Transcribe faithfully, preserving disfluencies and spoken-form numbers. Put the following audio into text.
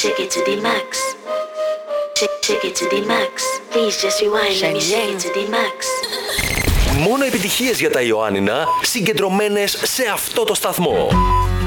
Take it to the max. Take, take it to the max. Please just rewind. Let me take it to the max. Μόνο επιτυχίες για τα Ιωάννινα, συγκεντρωμένες σε αυτό το σταθμό.